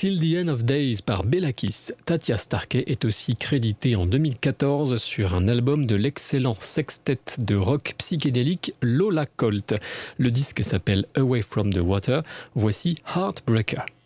Till the End of Days par Bellakis. Tatja Starkey est aussi créditée en 2014 sur un album de l'excellent sextet de rock psychédélique Lola Colt. Le disque s'appelle Away from the Water. Voici Heartbreaker.